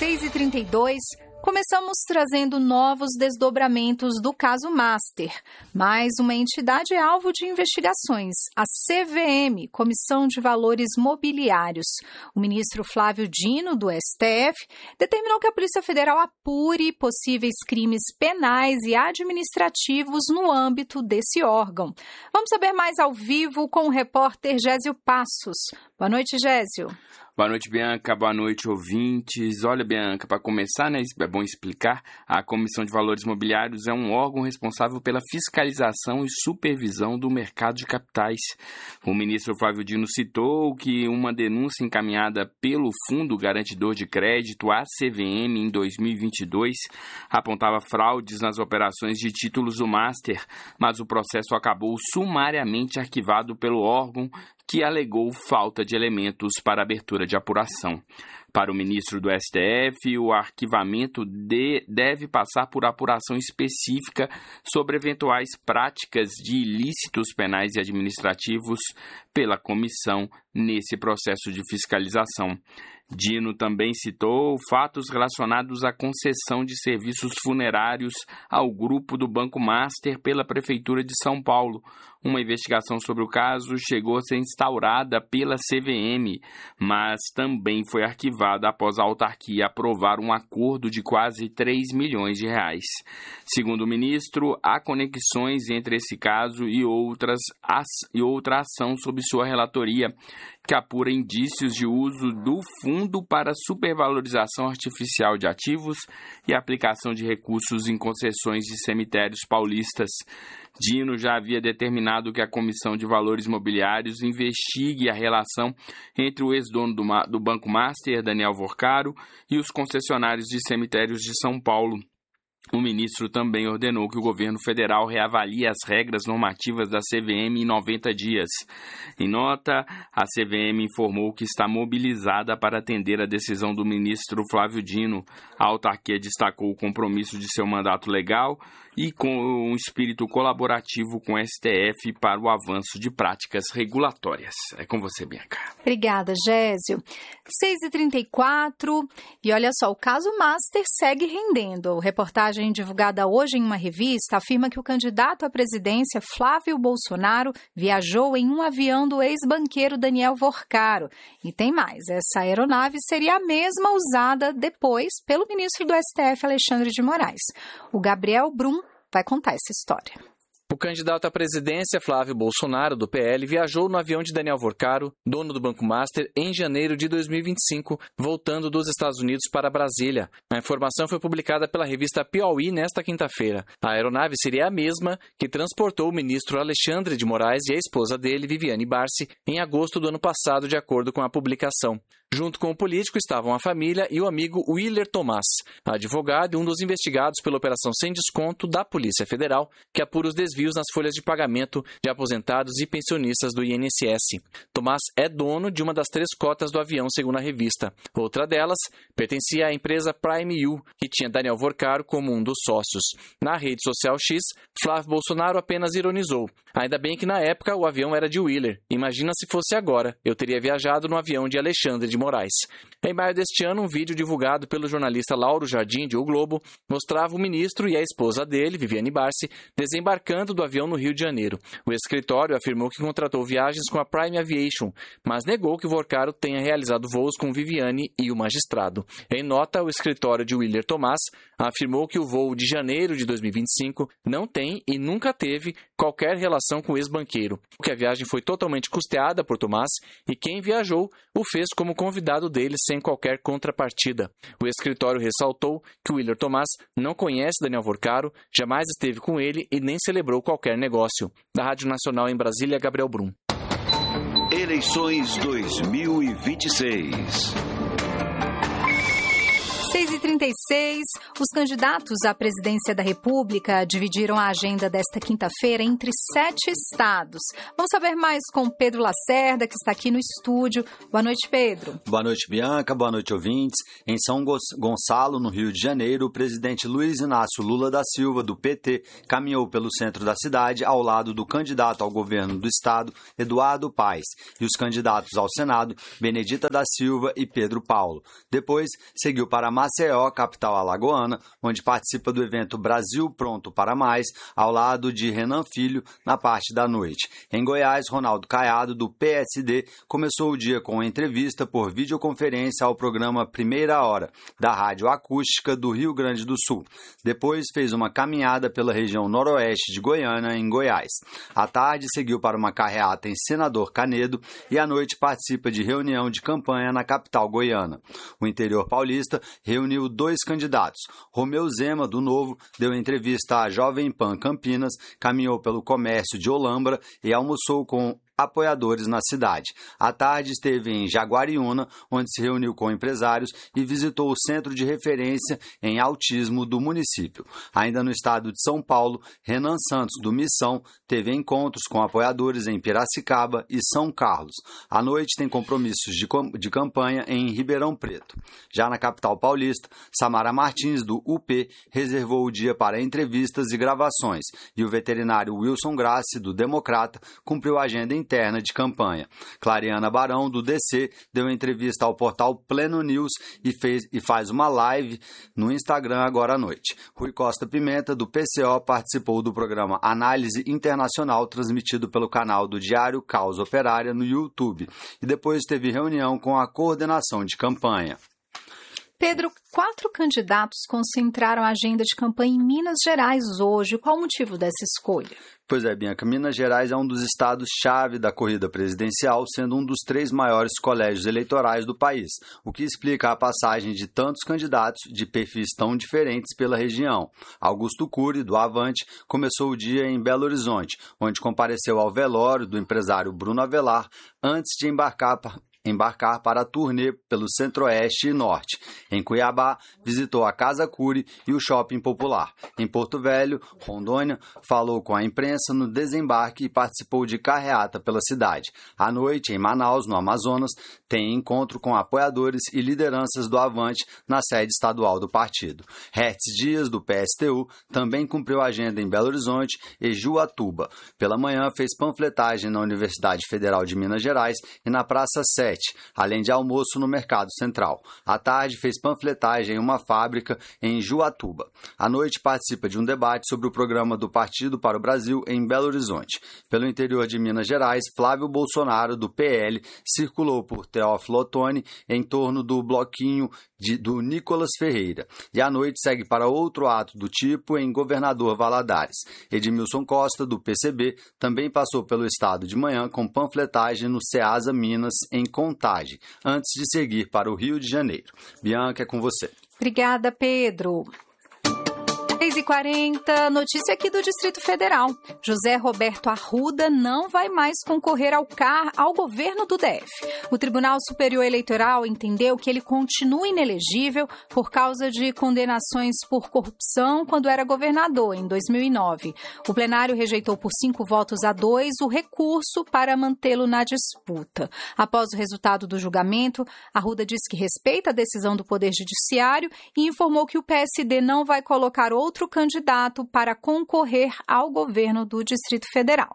6h32, começamos trazendo novos desdobramentos do caso Master. Mais uma entidade é alvo de investigações, a CVM, Comissão de Valores Mobiliários. O ministro Flávio Dino, do STF, determinou que a Polícia Federal apure possíveis crimes penais e administrativos no âmbito desse órgão. Vamos saber mais ao vivo com o repórter Gésio Passos. Boa noite, Gésio. Boa noite, Bianca. Boa noite, ouvintes. Olha, Bianca, para começar, né, é bom explicar, a Comissão de Valores Mobiliários é um órgão responsável pela fiscalização e supervisão do mercado de capitais. O ministro Flávio Dino citou que uma denúncia encaminhada pelo Fundo Garantidor de Crédito, a CVM, em 2022, apontava fraudes nas operações de títulos do Master, mas o processo acabou sumariamente arquivado pelo órgão, que alegou falta de elementos para abertura de apuração. Para o ministro do STF, o arquivamento deve passar por apuração específica sobre eventuais práticas de ilícitos penais e administrativos pela comissão nesse processo de fiscalização. Dino também citou fatos relacionados à concessão de serviços funerários ao grupo do Banco Master pela Prefeitura de São Paulo. Uma investigação sobre o caso chegou a ser instaurada pela CVM, mas também foi arquivada após a autarquia aprovar um acordo de quase 3 milhões de reais. Segundo o ministro, há conexões entre esse caso e outra ação sob sua relatoria, que apura indícios de uso do fundo para supervalorização artificial de ativos e aplicação de recursos em concessões de cemitérios paulistas. Dino já havia determinado que a Comissão de Valores Mobiliários investigue a relação entre o ex-dono do Banco Master, Daniel Vorcaro, e os concessionários de cemitérios de São Paulo. O ministro também ordenou que o governo federal reavalie as regras normativas da CVM em 90 dias. Em nota, a CVM informou que está mobilizada para atender a decisão do ministro Flávio Dino. A autarquia destacou o compromisso de seu mandato legal e com um espírito colaborativo com o STF para o avanço de práticas regulatórias. É com você, Bianca. Obrigada, Gésio. 6h34, e olha só, o caso Master segue rendendo. A reportagem divulgada hoje em uma revista afirma que o candidato à presidência, Flávio Bolsonaro, viajou em um avião do ex-banqueiro Daniel Vorcaro. E tem mais, essa aeronave seria a mesma usada depois pelo ministro do STF, Alexandre de Moraes. O Gabriel Brum vai contar essa história. O candidato à presidência, Flávio Bolsonaro, do PL, viajou no avião de Daniel Vorcaro, dono do Banco Master, em janeiro de 2025, voltando dos Estados Unidos para Brasília. A informação foi publicada pela revista Piauí nesta quinta-feira. A aeronave seria a mesma que transportou o ministro Alexandre de Moraes e a esposa dele, Viviane Barsi, em agosto do ano passado, de acordo com a publicação. Junto com o político estavam a família e o amigo Willer Tomás, advogado e um dos investigados pela Operação Sem Desconto da Polícia Federal, que apura os desvios nas folhas de pagamento de aposentados e pensionistas do INSS. Tomás é dono de uma das 3 cotas do avião, segundo a revista. Outra delas pertencia à empresa Prime U, que tinha Daniel Vorcaro como um dos sócios. Na rede social X, Flávio Bolsonaro apenas ironizou. Ainda bem que na época o avião era de Willer. Imagina se fosse agora. Eu teria viajado no avião de Alexandre de Moraes. Em maio deste ano, um vídeo divulgado pelo jornalista Lauro Jardim, de O Globo, mostrava o ministro e a esposa dele, Viviane Barsi, desembarcando do avião no Rio de Janeiro. O escritório afirmou que contratou viagens com a Prime Aviation, mas negou que o Vorcaro tenha realizado voos com Viviane e o magistrado. Em nota, o escritório de Willer Tomás afirmou que o voo de janeiro de 2025 não tem e nunca teve qualquer relação com o ex-banqueiro, que a viagem foi totalmente custeada por Tomás e quem viajou o fez como convidado dele sem qualquer contrapartida. O escritório ressaltou que Willer Tomás não conhece Daniel Vorcaro, jamais esteve com ele e nem celebrou qualquer negócio. Da Rádio Nacional em Brasília, Gabriel Brum. Eleições 2026. 6h36, os candidatos à presidência da República dividiram a agenda desta quinta-feira entre 7 estados. Vamos saber mais com Pedro Lacerda, que está aqui no estúdio. Boa noite, Pedro. Boa noite, Bianca. Boa noite, ouvintes. Em São Gonçalo, no Rio de Janeiro, o presidente Luiz Inácio Lula da Silva, do PT, caminhou pelo centro da cidade ao lado do candidato ao governo do estado, Eduardo Paes, e os candidatos ao Senado, Benedita da Silva e Pedro Paulo. Depois, seguiu para Maceió, capital alagoana, onde participa do evento Brasil Pronto para Mais, ao lado de Renan Filho, na parte da noite. Em Goiás, Ronaldo Caiado, do PSD, começou o dia com uma entrevista por videoconferência ao programa Primeira Hora, da Rádio Acústica do Rio Grande do Sul. Depois fez uma caminhada pela região noroeste de Goiânia, em Goiás. À tarde, seguiu para uma carreata em Senador Canedo e à noite participa de reunião de campanha na capital goiana. O interior paulista reuniu 2 candidatos. Romeu Zema, do Novo, deu entrevista à Jovem Pan Campinas, caminhou pelo comércio de Olambra e almoçou com apoiadores na cidade. À tarde esteve em Jaguariúna, onde se reuniu com empresários e visitou o centro de referência em autismo do município. Ainda no estado de São Paulo, Renan Santos, do Missão, teve encontros com apoiadores em Piracicaba e São Carlos. À noite tem compromissos de campanha em Ribeirão Preto. Já na capital paulista, Samara Martins, do UP, reservou o dia para entrevistas e gravações, e o veterinário Wilson Grassi, do Democrata, cumpriu a agenda interna de campanha. Clariana Barão, do DC, deu entrevista ao portal Pleno News e faz uma live no Instagram agora à noite. Rui Costa Pimenta, do PCO, participou do programa Análise Internacional, transmitido pelo canal do Diário Causa Operária no YouTube, e depois teve reunião com a coordenação de campanha. Pedro, 4 candidatos concentraram a agenda de campanha em Minas Gerais hoje. Qual o motivo dessa escolha? Pois é, Bianca, Minas Gerais é um dos estados-chave da corrida presidencial, sendo um dos 3 maiores colégios eleitorais do país, o que explica a passagem de tantos candidatos de perfis tão diferentes pela região. Augusto Cury, do Avante, começou o dia em Belo Horizonte, onde compareceu ao velório do empresário Bruno Avelar, antes de embarcar para a turnê pelo Centro-Oeste e Norte. Em Cuiabá, visitou a Casa Cury e o Shopping Popular. Em Porto Velho, Rondônia, falou com a imprensa no desembarque e participou de carreata pela cidade. À noite, em Manaus, no Amazonas, tem encontro com apoiadores e lideranças do Avante na sede estadual do partido. Hertz Dias, do PSTU, também cumpriu a agenda em Belo Horizonte e Juatuba. Pela manhã, fez panfletagem na Universidade Federal de Minas Gerais e na Praça 7, além de almoço no Mercado Central. À tarde, fez panfletagem em uma fábrica em Juatuba. À noite, participa de um debate sobre o programa do Partido para o Brasil em Belo Horizonte. Pelo interior de Minas Gerais, Flávio Bolsonaro, do PL, circulou por Teófilo Otoni em torno do bloquinho do Nicolas Ferreira. E à noite segue para outro ato do tipo em Governador Valadares. Edmilson Costa, do PCB, também passou pelo estado de manhã com panfletagem no Ceasa Minas, em Contagem, antes de seguir para o Rio de Janeiro. Bianca, é com você. Obrigada, Pedro. 6h40, notícia aqui do Distrito Federal. José Roberto Arruda não vai mais concorrer ao governo do DF. O Tribunal Superior Eleitoral entendeu que ele continua inelegível por causa de condenações por corrupção quando era governador, em 2009. O plenário rejeitou por 5-2 o recurso para mantê-lo na disputa. Após o resultado do julgamento, Arruda disse que respeita a decisão do Poder Judiciário e informou que o PSD não vai colocar outro candidato para concorrer ao governo do Distrito Federal.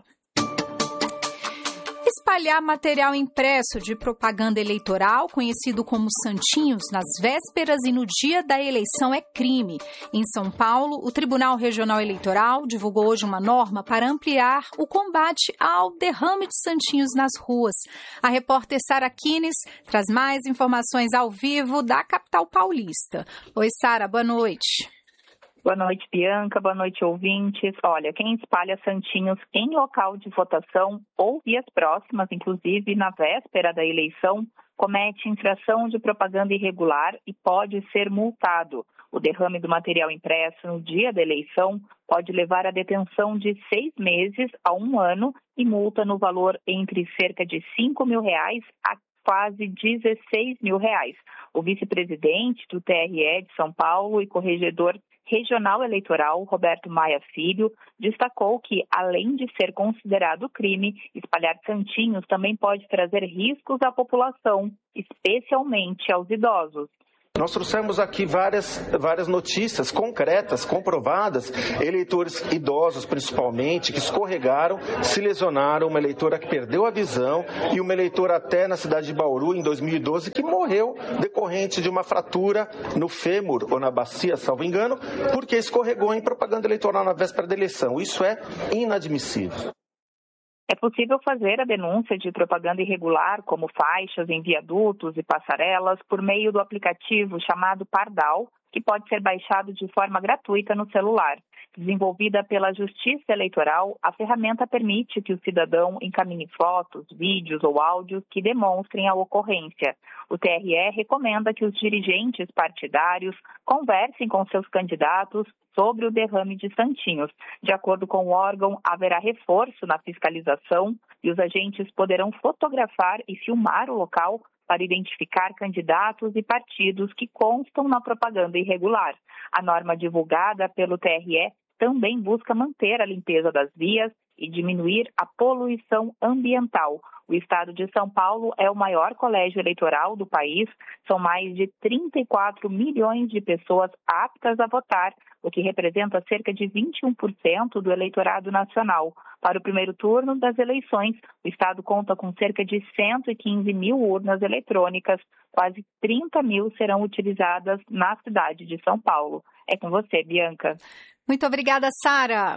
Espalhar material impresso de propaganda eleitoral, conhecido como santinhos, nas vésperas e no dia da eleição é crime. Em São Paulo, o Tribunal Regional Eleitoral divulgou hoje uma norma para ampliar o combate ao derrame de santinhos nas ruas. A repórter Sara Kines traz mais informações ao vivo da capital paulista. Oi, Sara, boa noite. Boa noite, Bianca. Boa noite, ouvintes. Olha, quem espalha santinhos em local de votação ou vias próximas, inclusive na véspera da eleição, comete infração de propaganda irregular e pode ser multado. O derrame do material impresso no dia da eleição pode levar à detenção de 6 meses a 1 ano e multa no valor entre cerca de R$5 mil a quase R$16 mil. O vice-presidente do TRE de São Paulo e corregedor regional eleitoral, Roberto Maia Filho, destacou que, além de ser considerado crime, espalhar santinhos também pode trazer riscos à população, especialmente aos idosos. Nós trouxemos aqui várias notícias concretas, comprovadas, eleitores idosos principalmente, que escorregaram, se lesionaram, uma eleitora que perdeu a visão e uma eleitora até na cidade de Bauru, em 2012, que morreu decorrente de uma fratura no fêmur ou na bacia, salvo engano, porque escorregou em propaganda eleitoral na véspera da eleição. Isso é inadmissível. É possível fazer a denúncia de propaganda irregular, como faixas em viadutos e passarelas, por meio do aplicativo chamado Pardal, que pode ser baixado de forma gratuita no celular. Desenvolvida pela Justiça Eleitoral, a ferramenta permite que o cidadão encaminhe fotos, vídeos ou áudios que demonstrem a ocorrência. O TRE recomenda que os dirigentes partidários conversem com seus candidatos sobre o derrame de santinhos. De acordo com o órgão, haverá reforço na fiscalização e os agentes poderão fotografar e filmar o local para identificar candidatos e partidos que constam na propaganda irregular. A norma divulgada pelo TRE também busca manter a limpeza das vias e diminuir a poluição ambiental. O estado de São Paulo é o maior colégio eleitoral do país. São mais de 34 milhões de pessoas aptas a votar, o que representa cerca de 21% do eleitorado nacional. Para o primeiro turno das eleições, o estado conta com cerca de 115 mil urnas eletrônicas. Quase 30 mil serão utilizadas na cidade de São Paulo. É com você, Bianca. Muito obrigada, Sara.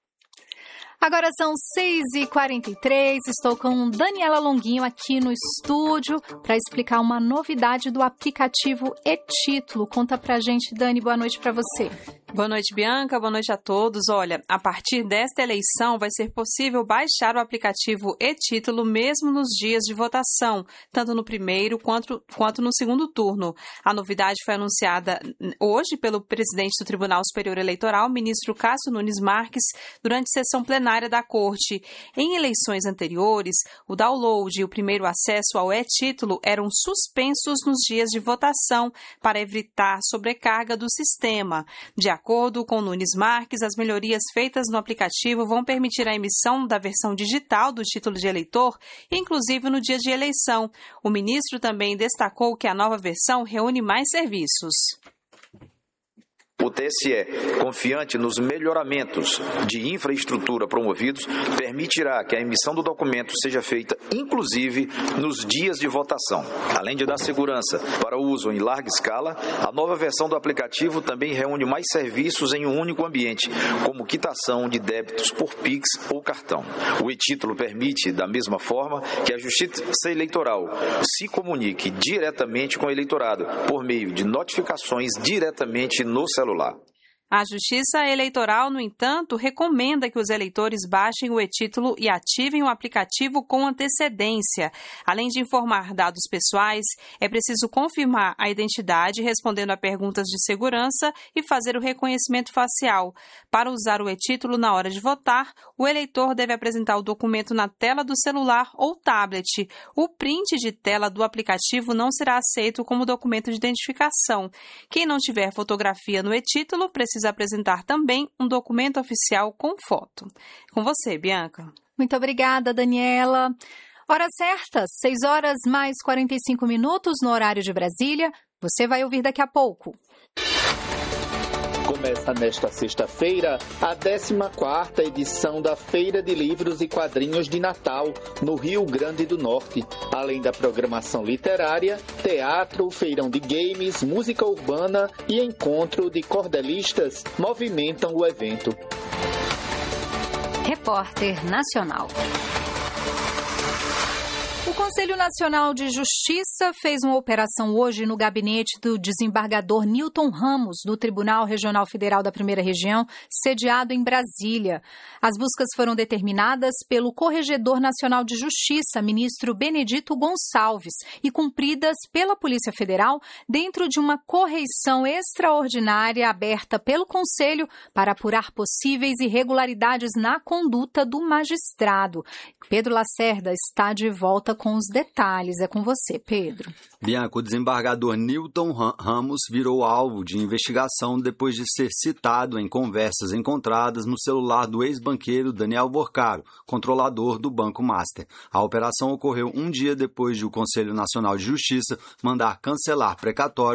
Agora são 6h43, estou com Daniela Longuinho aqui no estúdio para explicar uma novidade do aplicativo e-Título. Conta pra gente, Dani, boa noite para você. Boa noite, Bianca. Boa noite a todos. Olha, a partir desta eleição vai ser possível baixar o aplicativo e-Título mesmo nos dias de votação, tanto no primeiro quanto no segundo turno. A novidade foi anunciada hoje pelo presidente do Tribunal Superior Eleitoral, ministro Cássio Nunes Marques, durante sessão plenária da Corte. Em eleições anteriores, o download e o primeiro acesso ao e-Título eram suspensos nos dias de votação para evitar sobrecarga do sistema. De acordo com Nunes Marques, as melhorias feitas no aplicativo vão permitir a emissão da versão digital do título de eleitor, inclusive no dia de eleição. O ministro também destacou que a nova versão reúne mais serviços. O TSE, confiante nos melhoramentos de infraestrutura promovidos, permitirá que a emissão do documento seja feita, inclusive, nos dias de votação. Além de dar segurança para o uso em larga escala, a nova versão do aplicativo também reúne mais serviços em um único ambiente, como quitação de débitos por Pix ou cartão. O e-Título permite, da mesma forma, que a Justiça Eleitoral se comunique diretamente com o eleitorado, por meio de notificações diretamente no celular. A Justiça Eleitoral, no entanto, recomenda que os eleitores baixem o e-Título e ativem o aplicativo com antecedência. Além de informar dados pessoais, é preciso confirmar a identidade respondendo a perguntas de segurança e fazer o reconhecimento facial. Para usar o e-Título na hora de votar, o eleitor deve apresentar o documento na tela do celular ou tablet. O print de tela do aplicativo não será aceito como documento de identificação. Quem não tiver fotografia no e-Título precisa apresentar também um documento oficial com foto. Com você, Bianca. Muito obrigada, Daniela. Hora certa, 6h mais 45 no horário de Brasília. Você vai ouvir daqui a pouco. Começa nesta sexta-feira a 14ª edição da Feira de Livros e Quadrinhos de Natal, no Rio Grande do Norte. Além da programação literária, teatro, feirão de games, música urbana e encontro de cordelistas movimentam o evento. Repórter Nacional. O Conselho Nacional de Justiça fez uma operação hoje no gabinete do desembargador Newton Ramos, do Tribunal Regional Federal da Primeira Região, sediado em Brasília. As buscas foram determinadas pelo Corregedor Nacional de Justiça, ministro Benedito Gonçalves, e cumpridas pela Polícia Federal dentro de uma correição extraordinária aberta pelo Conselho para apurar possíveis irregularidades na conduta do magistrado. Pedro Lacerda está de volta com os detalhes. É com você, Pedro. Bianca, o desembargador Newton Ramos virou alvo de investigação depois de ser citado em conversas encontradas no celular do ex-banqueiro Daniel Vorcaro, controlador do Banco Master. A operação ocorreu um dia depois de o Conselho Nacional de Justiça mandar cancelar precatórios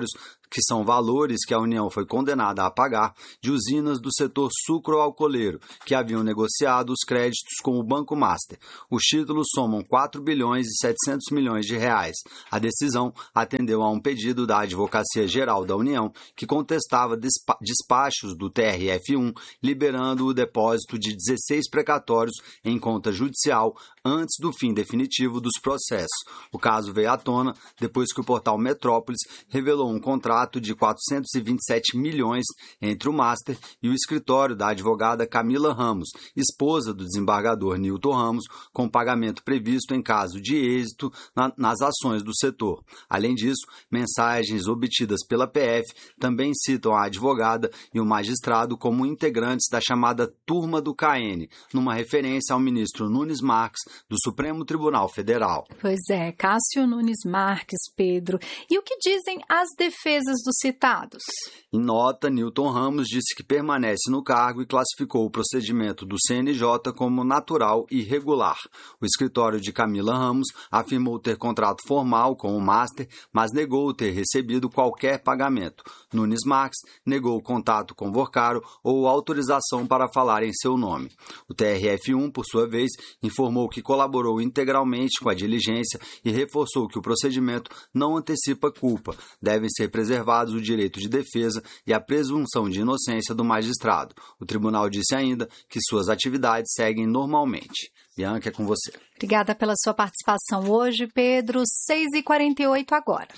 que são valores que a União foi condenada a pagar de usinas do setor sucroalcooleiro, que haviam negociado os créditos com o Banco Master. Os títulos somam 4 bilhões e 700 milhões de reais. A decisão atendeu a um pedido da Advocacia Geral da União, que contestava despachos do TRF1, liberando o depósito de 16 precatórios em conta judicial antes do fim definitivo dos processos. O caso veio à tona depois que o portal Metrópolis revelou um contrato de 427 milhões entre o Master e o escritório da advogada Camila Ramos, esposa do desembargador Nilton Ramos, com pagamento previsto em caso de êxito nas ações do setor. Além disso, mensagens obtidas pela PF também citam a advogada e o magistrado como integrantes da chamada Turma do KN, numa referência ao ministro Nunes Marques, do Supremo Tribunal Federal. Pois é, Cássio Nunes Marques, Pedro. E o que dizem as defesas dos citados? Em nota, Nilton Ramos disse que permanece no cargo e classificou o procedimento do CNJ como natural e regular. O escritório de Camila Ramos afirmou ter contrato formal com o Master, mas negou ter recebido qualquer pagamento. Nunes Marques negou contato com Vorcaro ou autorização para falar em seu nome. O TRF1, por sua vez, informou que colaborou integralmente com a diligência e reforçou que o procedimento não antecipa culpa. Devem ser preservados o direito de defesa e a presunção de inocência do magistrado. O tribunal disse ainda que suas atividades seguem normalmente. Bianca, é com você. Obrigada pela sua participação hoje, Pedro. 6h48 agora.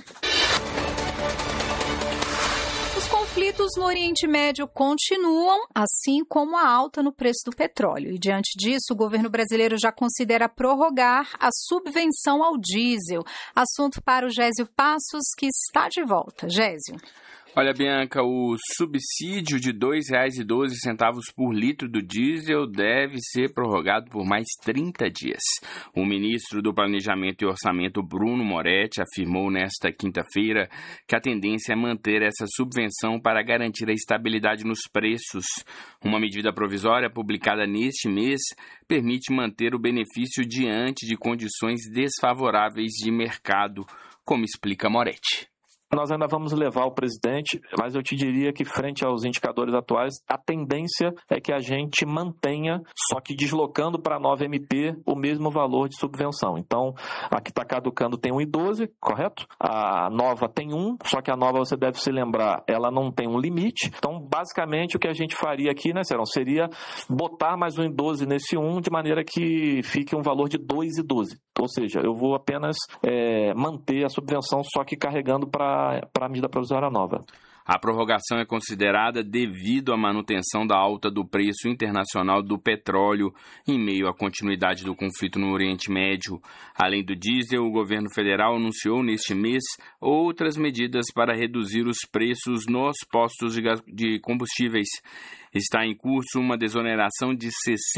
Os conflitos no Oriente Médio continuam, assim como a alta no preço do petróleo. E, diante disso, o governo brasileiro já considera prorrogar a subvenção ao diesel. Assunto para o Gésio Passos, que está de volta. Gésio. Olha, Bianca, o subsídio de R$ 2,12 por litro do diesel deve ser prorrogado por mais 30 dias. O ministro do Planejamento e Orçamento, Bruno Moretti, afirmou nesta quinta-feira que a tendência é manter essa subvenção para garantir a estabilidade nos preços. Uma medida provisória publicada neste mês permite manter o benefício diante de condições desfavoráveis de mercado, como explica Moretti. Nós ainda vamos levar o presidente, mas eu te diria que, frente aos indicadores atuais, a tendência é que a gente mantenha, só que deslocando para a nova MP, o mesmo valor de subvenção. Então, a que está caducando tem 1,12, correto? A nova tem 1, só que a nova, você deve se lembrar, ela não tem um limite. Então, basicamente, o que a gente faria aqui, né, Serão, seria botar mais 1,12 nesse 1, de maneira que fique um valor de 2,12. Ou seja, eu vou apenas manter a subvenção, só que carregando para a medida provisória nova. A prorrogação é considerada devido à manutenção da alta do preço internacional do petróleo em meio à continuidade do conflito no Oriente Médio. Além do diesel, o governo federal anunciou neste mês outras medidas para reduzir os preços nos postos de combustíveis. Está em curso uma desoneração de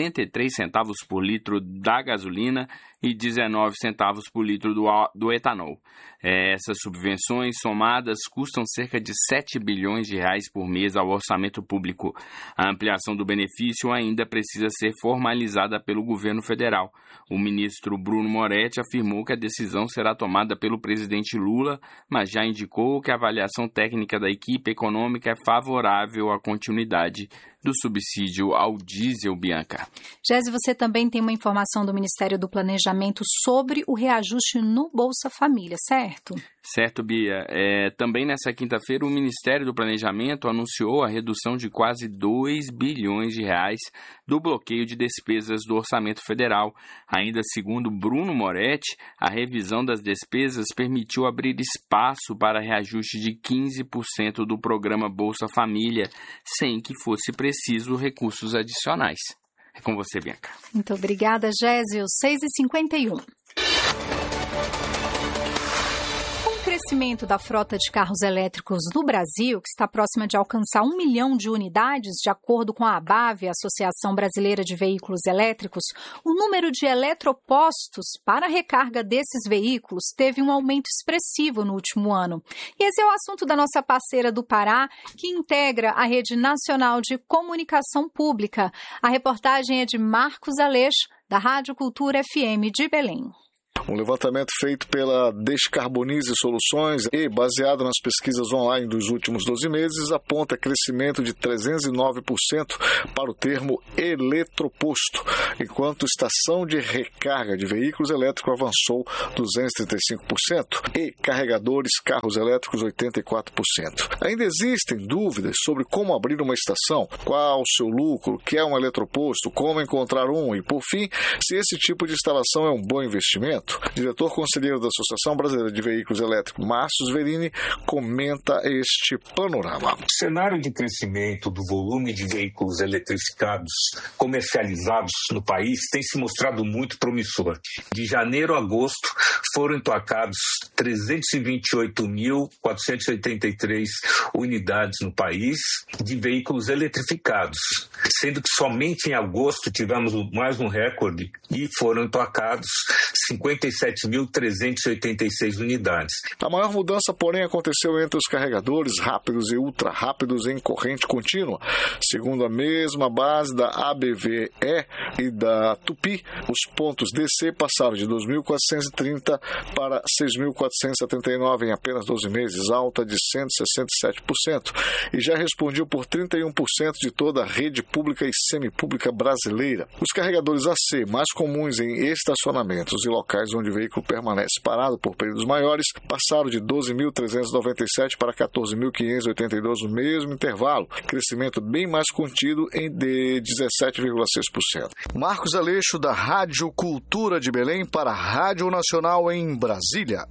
63 centavos por litro da gasolina e 19 centavos por litro do etanol. Essas subvenções somadas custam cerca de 7 bilhões de reais por mês ao orçamento público. A ampliação do benefício ainda precisa ser formalizada pelo governo federal. O ministro Bruno Moretti afirmou que a decisão será tomada pelo presidente Lula, mas já indicou que a avaliação técnica da equipe econômica é favorável à continuidade do subsídio ao diesel, Bianca. Gésio, você também tem uma informação do Ministério do Planejamento sobre o reajuste no Bolsa Família, certo? Certo, Bia. Também nessa quinta-feira, o Ministério do Planejamento anunciou a redução de quase 2 bilhões de reais do bloqueio de despesas do Orçamento Federal. Ainda segundo Bruno Moretti, a revisão das despesas permitiu abrir espaço para reajuste de 15% do programa Bolsa Família, sem que fosse preciso recursos adicionais. É com você, Bianca. Muito obrigada, Gésio. 6h51. O crescimento da frota de carros elétricos no Brasil, que está próxima de alcançar 1 milhão de unidades, de acordo com a ABAV, Associação Brasileira de Veículos Elétricos, o número de eletropostos para a recarga desses veículos teve um aumento expressivo no último ano. E esse é o assunto da nossa parceira do Pará, que integra a Rede Nacional de Comunicação Pública. A reportagem é de Marcos Aleixo, da Rádio Cultura FM de Belém. Um levantamento feito pela Descarbonize Soluções e baseado nas pesquisas online dos últimos 12 meses aponta crescimento de 309% para o termo eletroposto, enquanto estação de recarga de veículos elétricos avançou 235% e carregadores, carros elétricos 84%. Ainda existem dúvidas sobre como abrir uma estação, qual o seu lucro, o que é um eletroposto, como encontrar um e, por fim, se esse tipo de instalação é um bom investimento. Diretor conselheiro da Associação Brasileira de Veículos Elétricos, Márcio Sverini, comenta este panorama. O cenário de crescimento do volume de veículos eletrificados comercializados no país tem se mostrado muito promissor. De janeiro a agosto foram emplacados 328.483 unidades no país de veículos eletrificados, sendo que somente em agosto tivemos mais um recorde e foram emplacados 57.386 unidades. A maior mudança, porém, aconteceu entre os carregadores rápidos e ultra rápidos em corrente contínua. Segundo a mesma base da ABVE e da Tupi, os pontos DC passaram de 2.430 para 6.479 em apenas 12 meses, alta de 167%, e já respondiam por 31% de toda a rede pública e semipública brasileira. Os carregadores AC, mais comuns em estacionamentos e locais onde o veículo permanece parado por períodos maiores, passaram de 12.397 para 14.582 no mesmo intervalo, crescimento bem mais contido de 17,6%. Marcos Aleixo, da Rádio Cultura de Belém, para a Rádio Nacional em Brasília.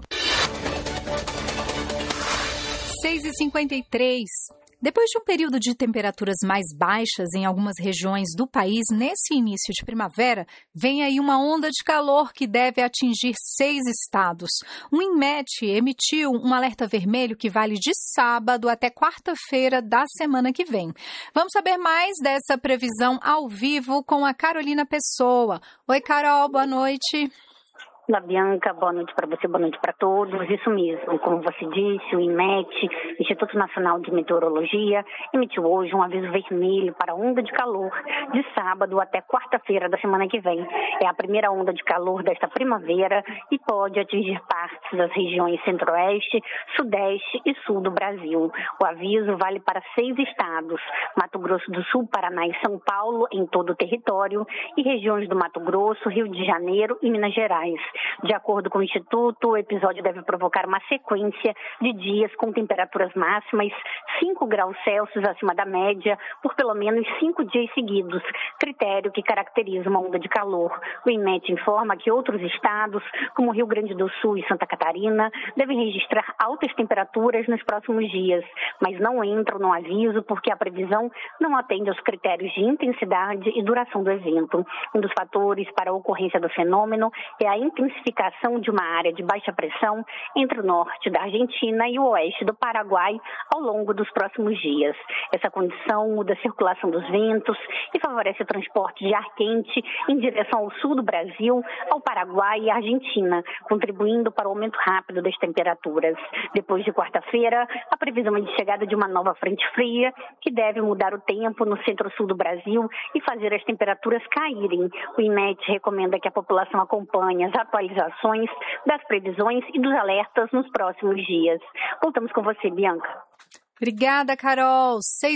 6h53. Depois de um período de temperaturas mais baixas em algumas regiões do país, nesse início de primavera, vem aí uma onda de calor que deve atingir 6 estados. O INMET emitiu um alerta vermelho que vale de sábado até quarta-feira da semana que vem. Vamos saber mais dessa previsão ao vivo com a Carolina Pessoa. Oi, Carol, boa noite. Olá, Bianca, boa noite para você, boa noite para todos. Isso mesmo, como você disse, o INMET, Instituto Nacional de Meteorologia, emitiu hoje um aviso vermelho para onda de calor de sábado até quarta-feira da semana que vem. É a primeira onda de calor desta primavera e pode atingir partes das regiões centro-oeste, sudeste e sul do Brasil. O aviso vale para 6 estados, Mato Grosso do Sul, Paraná e São Paulo, em todo o território, e regiões do Mato Grosso, Rio de Janeiro e Minas Gerais. De acordo com o Instituto, o episódio deve provocar uma sequência de dias com temperaturas máximas 5 graus Celsius acima da média por pelo menos 5 dias seguidos, critério que caracteriza uma onda de calor. O INMET informa que outros estados, como Rio Grande do Sul e Santa Catarina, devem registrar altas temperaturas nos próximos dias, mas não entram no aviso porque a previsão não atende aos critérios de intensidade e duração do evento. Um dos fatores para a ocorrência do fenômeno é a intensificação de uma área de baixa pressão entre o norte da Argentina e o oeste do Paraguai ao longo dos próximos dias. Essa condição muda a circulação dos ventos e favorece o transporte de ar quente em direção ao sul do Brasil, ao Paraguai e à Argentina, contribuindo para o aumento rápido das temperaturas. Depois de quarta-feira, a previsão é de chegada de uma nova frente fria que deve mudar o tempo no centro-sul do Brasil e fazer as temperaturas caírem. O INMET recomenda que a população acompanhe as atualizações das previsões e dos alertas nos próximos dias. Voltamos com você, Bianca. Obrigada, Carol.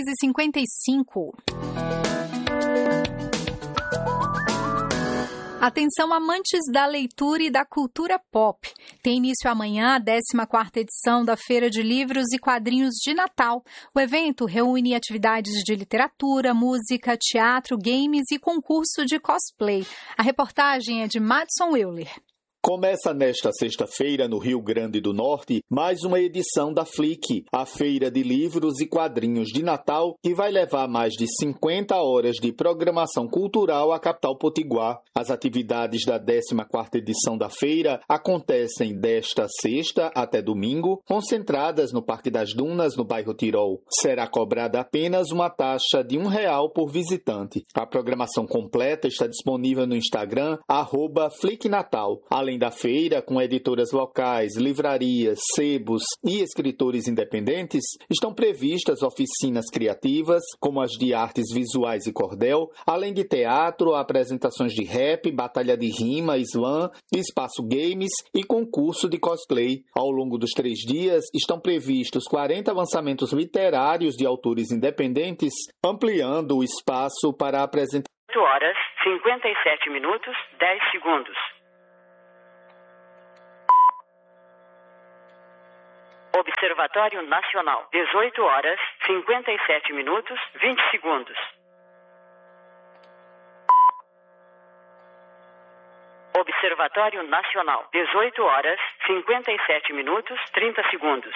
6h55. Atenção, amantes da leitura e da cultura pop. Tem início amanhã a 14ª edição da Feira de Livros e Quadrinhos de Natal. O evento reúne atividades de literatura, música, teatro, games e concurso de cosplay. A reportagem é de Madison Euler. Começa nesta sexta-feira, no Rio Grande do Norte, mais uma edição da FLIC, a Feira de Livros e Quadrinhos de Natal, que vai levar mais de 50 horas de programação cultural à capital potiguar. As atividades da 14ª edição da feira acontecem desta sexta até domingo, concentradas no Parque das Dunas, no bairro Tirol. Será cobrada apenas uma taxa de R$1 por visitante. A programação completa está disponível no Instagram, @FlicNatal. Além Além da feira, com editoras locais, livrarias, sebos e escritores independentes, estão previstas oficinas criativas, como as de artes visuais e cordel, além de teatro, apresentações de rap, batalha de rima, slam, espaço games e concurso de cosplay. Ao longo dos 3 dias, estão previstos 40 lançamentos literários de autores independentes, ampliando o espaço para apresentar. 8 horas, 57 minutos, 10 segundos. Observatório Nacional, 18 horas, 57 minutos, 20 segundos. Observatório Nacional, 18 horas, 57 minutos, 30 segundos.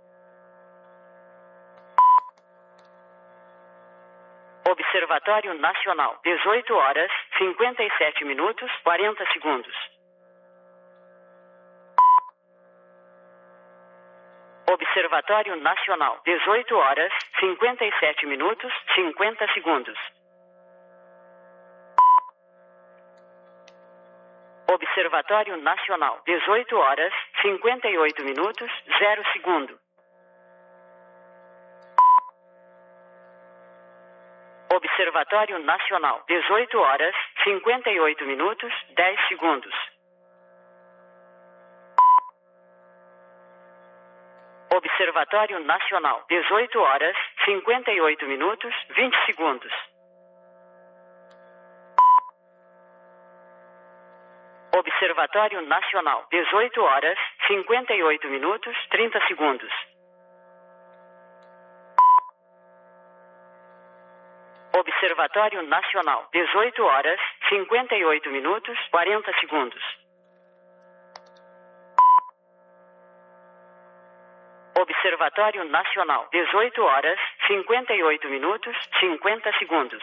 Observatório Nacional, 18 horas, 57 minutos, 40 segundos. Observatório Nacional, 18 horas, 57 minutos, 50 segundos. Observatório Nacional, 18 horas, 58 minutos, 0 segundo. Observatório Nacional, 18 horas, 58 minutos, 10 segundos. Observatório Nacional, 18 horas, 58 minutos, 20 segundos. Observatório Nacional, 18 horas, 58 minutos, 30 segundos. Observatório Nacional, 18 horas, 58 minutos, 40 segundos. Observatório Nacional, 18 horas, 58 minutos, 50 segundos.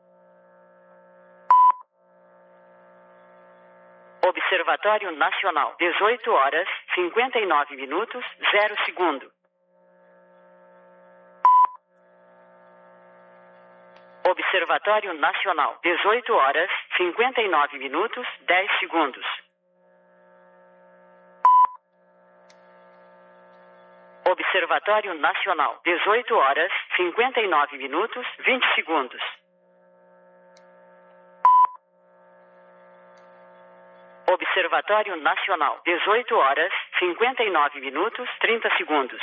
Observatório Nacional, 18 horas, 59 minutos, 0 segundo. Observatório Nacional, 18 horas, 59 minutos, 10 segundos. Observatório Nacional, 18 horas, 59 minutos, 20 segundos. Observatório Nacional, 18 horas, 59 minutos, 30 segundos.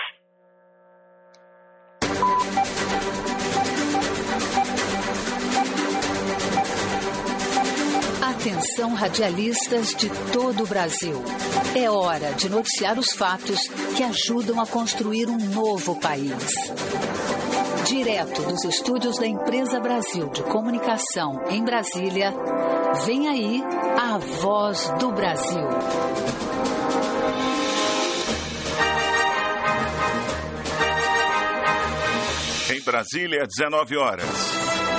Atenção, radialistas de todo o Brasil. É hora de noticiar os fatos que ajudam a construir um novo país. Direto dos estúdios da Empresa Brasil de Comunicação em Brasília, vem aí a Voz do Brasil. Em Brasília, 19 horas.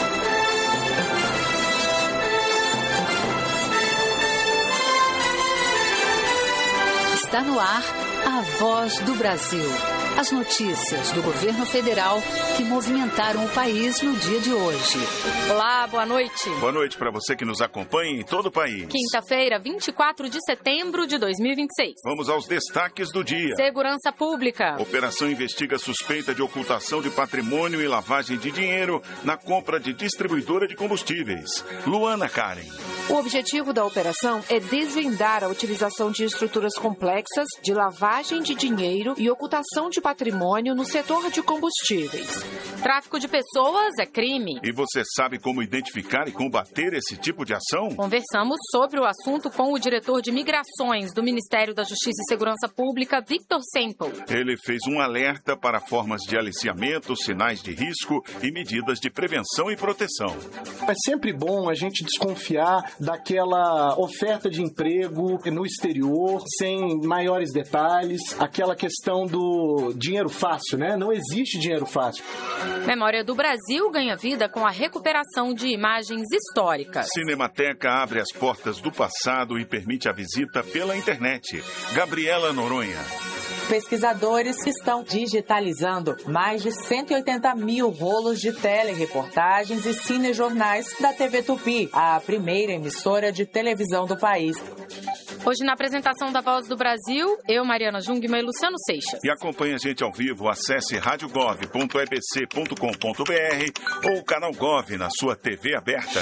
Está no ar a Voz do Brasil. As notícias do governo federal que movimentaram o país no dia de hoje. Olá, boa noite. Boa noite para você que nos acompanha em todo o país. Quinta-feira, 24 de setembro de 2026. Vamos aos destaques do dia. Segurança Pública. Operação investiga suspeita de ocultação de patrimônio e lavagem de dinheiro na compra de distribuidora de combustíveis. Luana Karen. O objetivo da operação é desvendar a utilização de estruturas complexas de lavagem de dinheiro e ocultação de patrimônio no setor de combustíveis. Tráfico de pessoas é crime. E você sabe como identificar e combater esse tipo de ação? Conversamos sobre o assunto com o diretor de Migrações do Ministério da Justiça e Segurança Pública, Victor Semple. Ele fez um alerta para formas de aliciamento, sinais de risco e medidas de prevenção e proteção. É sempre bom a gente desconfiar daquela oferta de emprego no exterior, sem maiores detalhes, aquela questão do dinheiro fácil, né? Não existe dinheiro fácil. Memória do Brasil ganha vida com a recuperação de imagens históricas. Cinemateca abre as portas do passado e permite a visita pela internet. Gabriela Noronha. Pesquisadores estão digitalizando mais de 180 mil rolos de telereportagens e cinejornais da TV Tupi, a primeira emissora de televisão do país. Hoje na apresentação da Voz do Brasil, eu, Mariana Jungmann e Luciano Seixas. E acompanhe a gente ao vivo, acesse radiogov.ebc.com.br ou canal Gov na sua TV aberta.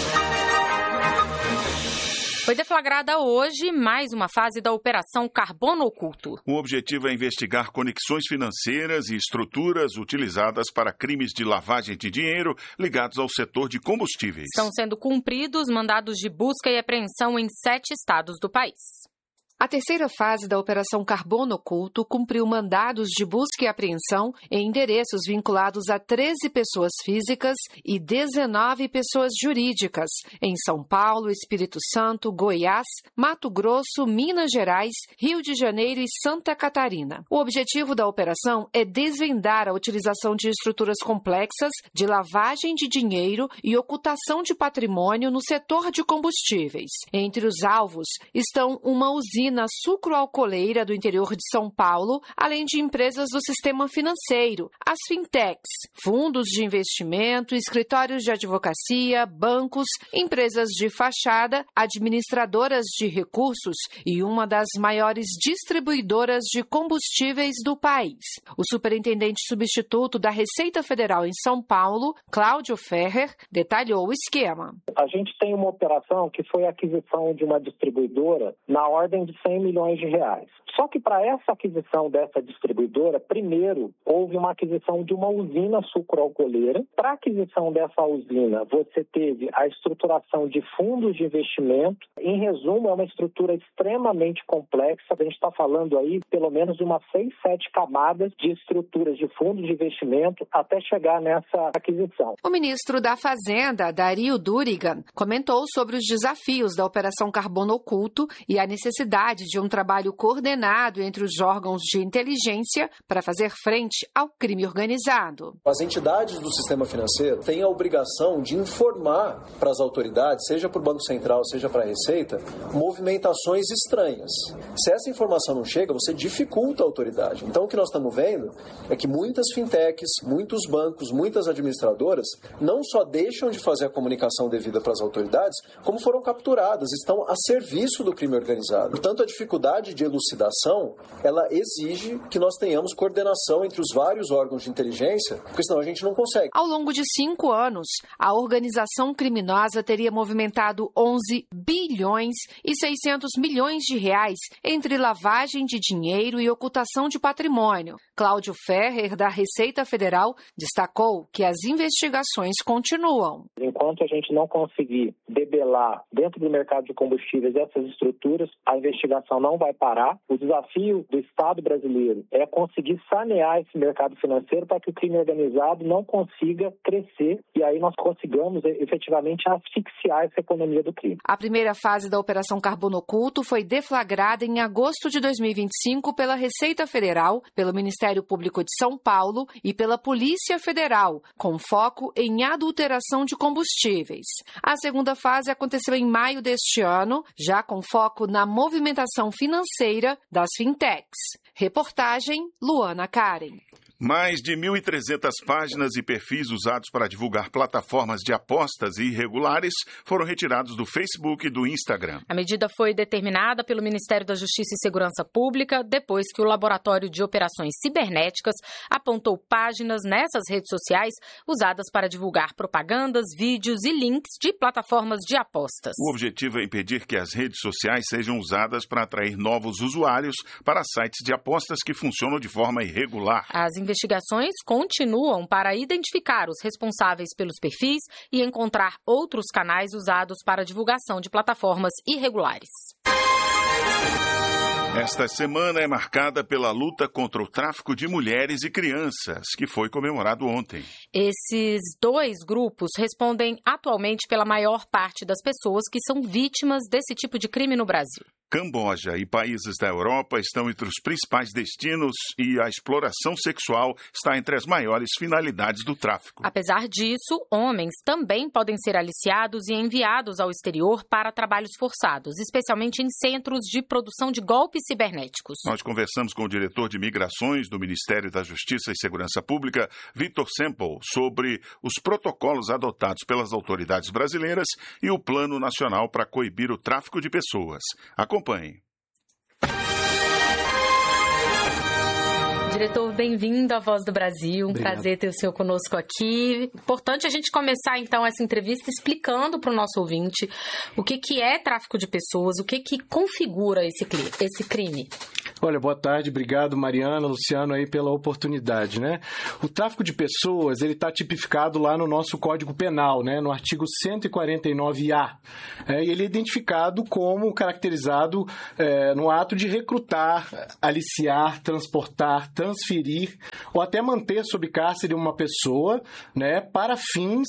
Foi deflagrada hoje mais uma fase da Operação Carbono Oculto. O objetivo é investigar conexões financeiras e estruturas utilizadas para crimes de lavagem de dinheiro ligados ao setor de combustíveis. Estão sendo cumpridos mandados de busca e apreensão em 7 estados do país. A terceira fase da Operação Carbono Oculto cumpriu mandados de busca e apreensão em endereços vinculados a 13 pessoas físicas e 19 pessoas jurídicas, em São Paulo, Espírito Santo, Goiás, Mato Grosso, Minas Gerais, Rio de Janeiro e Santa Catarina. O objetivo da operação é desvendar a utilização de estruturas complexas de lavagem de dinheiro e ocultação de patrimônio no setor de combustíveis. Entre os alvos estão uma usina sucroalcooleira do interior de São Paulo, além de empresas do sistema financeiro, as fintechs, fundos de investimento, escritórios de advocacia, bancos, empresas de fachada, administradoras de recursos e uma das maiores distribuidoras de combustíveis do país. O superintendente substituto da Receita Federal em São Paulo, Cláudio Ferrer, detalhou o esquema. A gente tem uma operação que foi a aquisição de uma distribuidora na ordem de 100 milhões de reais. Só que para essa aquisição dessa distribuidora, primeiro houve uma aquisição de uma usina sucroalcooleira. Para a aquisição dessa usina, você teve a estruturação de fundos de investimento. Em resumo, é uma estrutura extremamente complexa. A gente está falando aí pelo menos de umas 6, 7 camadas de estruturas de fundos de investimento até chegar nessa aquisição. O ministro da Fazenda, Dario Durigan, comentou sobre os desafios da Operação Carbono Oculto e a necessidade de um trabalho coordenado entre os órgãos de inteligência para fazer frente ao crime organizado. As entidades do sistema financeiro têm a obrigação de informar para as autoridades, seja para o Banco Central, seja para a Receita, movimentações estranhas. Se essa informação não chega, você dificulta a autoridade. Então, o que nós estamos vendo é que muitas fintechs, muitos bancos, muitas administradoras não só deixam de fazer a comunicação devida para as autoridades, como foram capturadas, estão a serviço do crime organizado. Portanto, a dificuldade de elucidação, ela exige que nós tenhamos coordenação entre os vários órgãos de inteligência, porque senão a gente não consegue. Ao longo de 5 anos, a organização criminosa teria movimentado 11 bilhões e 600 milhões de reais entre lavagem de dinheiro e ocultação de patrimônio. Cláudio Ferrer, da Receita Federal, destacou que as investigações continuam. Enquanto a gente não conseguir debelar dentro do mercado de combustíveis essas estruturas, a investigação não vai parar. O desafio do Estado brasileiro é conseguir sanear esse mercado financeiro para que o crime organizado não consiga crescer e aí nós consigamos efetivamente asfixiar essa economia do crime. A primeira fase da Operação Carbono Oculto foi deflagrada em agosto de 2025 pela Receita Federal, pelo Ministério Público de São Paulo e pela Polícia Federal, com foco em adulteração de combustíveis. A segunda fase aconteceu em maio deste ano, já com foco na movimentação financeira das fintechs. Reportagem Luana Karen. Mais de 1.300 páginas e perfis usados para divulgar plataformas de apostas irregulares foram retirados do Facebook e do Instagram. A medida foi determinada pelo Ministério da Justiça e Segurança Pública depois que o Laboratório de Operações Cibernéticas apontou páginas nessas redes sociais usadas para divulgar propagandas, vídeos e links de plataformas de apostas. O objetivo é impedir que as redes sociais sejam usadas para atrair novos usuários para sites de apostas que funcionam de forma irregular. As investigações continuam para identificar os responsáveis pelos perfis e encontrar outros canais usados para divulgação de plataformas irregulares. Esta semana é marcada pela luta contra o tráfico de mulheres e crianças, que foi comemorado ontem. Esses 2 grupos respondem atualmente pela maior parte das pessoas que são vítimas desse tipo de crime no Brasil. Camboja e países da Europa estão entre os principais destinos e a exploração sexual está entre as maiores finalidades do tráfico. Apesar disso, homens também podem ser aliciados e enviados ao exterior para trabalhos forçados, especialmente em centros de produção de golpes cibernéticos. Nós conversamos com o diretor de Migrações do Ministério da Justiça e Segurança Pública, Victor Semple, sobre os protocolos adotados pelas autoridades brasileiras e o Plano Nacional para coibir o tráfico de pessoas. Acompanhe Acompanhe. Diretor, bem-vindo à Voz do Brasil. Um prazer ter o senhor conosco aqui. Importante a gente começar, então, essa entrevista explicando para o nosso ouvinte o que é tráfico de pessoas, o que configura esse crime. Olha, boa tarde, obrigado Mariana, Luciano aí pela oportunidade, né? O tráfico de pessoas, ele está tipificado lá no nosso Código Penal, né? No artigo 149A. E ele é identificado como caracterizado no ato de recrutar, aliciar, transportar, transferir ou até manter sob cárcere uma pessoa, né? Para fins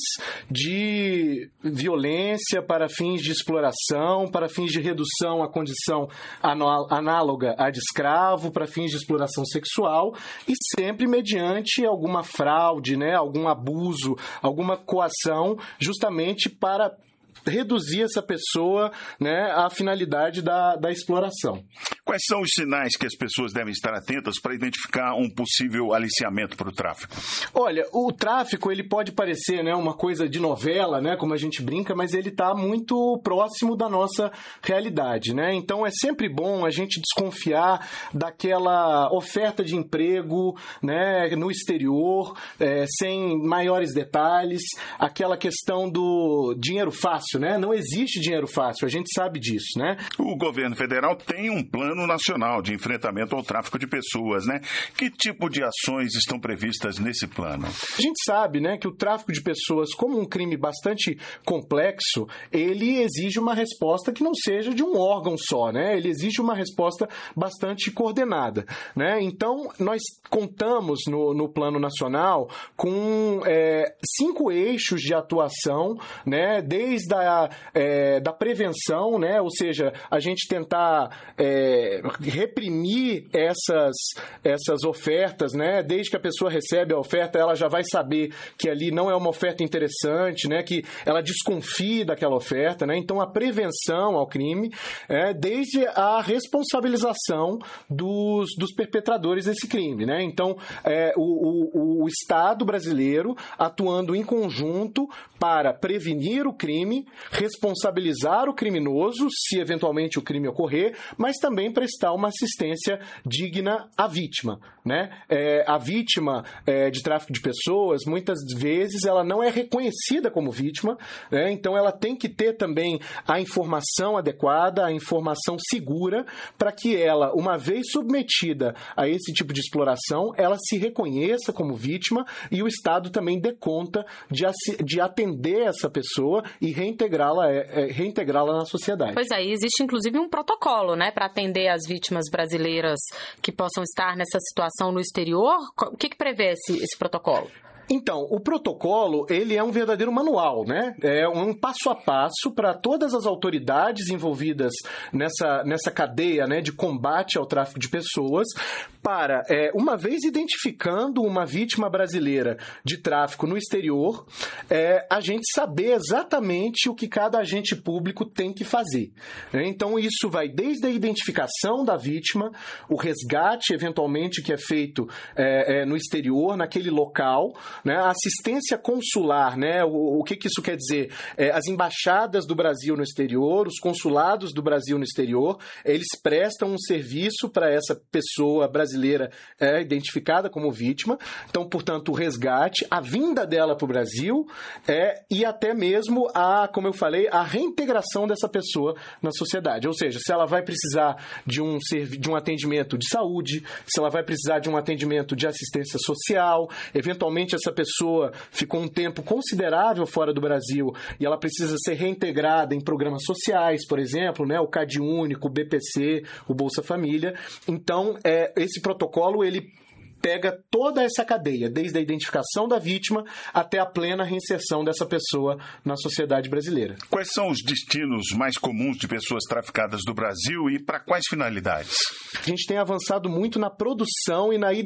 de violência, para fins de exploração, para fins de redução à condição análoga à de escravo, para fins de exploração sexual e sempre mediante alguma fraude, né, algum abuso, alguma coação, justamente para reduzir essa pessoa, né, à finalidade da exploração. Quais são os sinais que as pessoas devem estar atentas para identificar um possível aliciamento para o tráfico? Olha, o tráfico ele pode parecer, né, uma coisa de novela, né, como a gente brinca, mas ele está muito próximo da nossa realidade, né? Então é sempre bom a gente desconfiar daquela oferta de emprego, né, no exterior, sem maiores detalhes, aquela questão do dinheiro fácil, né? Não existe dinheiro fácil, a gente sabe disso, né? O governo federal tem um plano nacional de enfrentamento ao tráfico de pessoas, né? Que tipo de ações estão previstas nesse plano? A gente sabe, né, que o tráfico de pessoas, como um crime bastante complexo, ele exige uma resposta que não seja de um órgão só, né? Ele exige uma resposta bastante coordenada, né? Então, nós contamos no plano nacional com 5 eixos de atuação, né? Desde da prevenção, né? Ou seja, a gente tentar reprimir essas ofertas, né? Desde que a pessoa recebe a oferta, ela já vai saber que ali não é uma oferta interessante, né? Que ela desconfie daquela oferta, né? Então, a prevenção ao crime, desde a responsabilização dos perpetradores desse crime, né? Então, o Estado brasileiro atuando em conjunto para prevenir o crime, responsabilizar o criminoso, se eventualmente o crime ocorrer, mas também prestar uma assistência digna à vítima, né? A vítima de tráfico de pessoas, muitas vezes, ela não é reconhecida como vítima, né? Então ela tem que ter também a informação adequada, a informação segura, para que ela, uma vez submetida a esse tipo de exploração, ela se reconheça como vítima e o Estado também dê conta de atender essa pessoa e reintegrá-la na sociedade. Pois é, existe inclusive um protocolo, né, para atender as vítimas brasileiras que possam estar nessa situação no exterior. O que prevê esse protocolo? Então, o protocolo, ele é um verdadeiro manual, né? É um passo a passo para todas as autoridades envolvidas nessa cadeia, né, de combate ao tráfico de pessoas, para, uma vez identificando uma vítima brasileira de tráfico no exterior, a gente saber exatamente o que cada agente público tem que fazer. Então, isso vai desde a identificação da vítima, o resgate, eventualmente, que é feito no exterior, naquele local, né, a assistência consular, né, o que isso quer dizer? As embaixadas do Brasil no exterior, os consulados do Brasil no exterior, eles prestam um serviço para essa pessoa brasileira identificada como vítima. Então, portanto, o resgate, a vinda dela para o Brasil e até mesmo como eu falei, a reintegração dessa pessoa na sociedade. Ou seja, se ela vai precisar de um atendimento de saúde, se ela vai precisar de um atendimento de assistência social, eventualmente essa pessoa ficou um tempo considerável fora do Brasil e ela precisa ser reintegrada em programas sociais, por exemplo, né, o CadÚnico, o BPC, o Bolsa Família. Então, esse protocolo, ele pega toda essa cadeia, desde a identificação da vítima até a plena reinserção dessa pessoa na sociedade brasileira. Quais são os destinos mais comuns de pessoas traficadas do Brasil e para quais finalidades? A gente tem avançado muito na produção